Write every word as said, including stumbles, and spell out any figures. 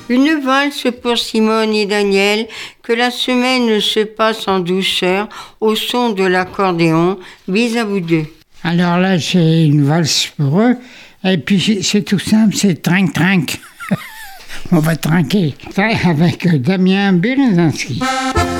Une valse pour Simone et Daniel, que la semaine se passe en douceur au son de l'accordéon. Bis à vous deux. Alors là, j'ai une valse pour eux. Et puis c'est tout simple, c'est trinc trinc. On va trinquer avec Damien Berezinski.